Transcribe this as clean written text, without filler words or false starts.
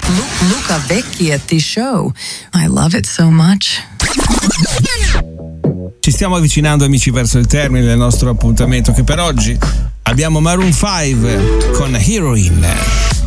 Luca Vecchietti Show. I love it so much. Ci stiamo avvicinando, amici, verso il termine del nostro appuntamento, che per oggi abbiamo Maroon 5 con Heroine.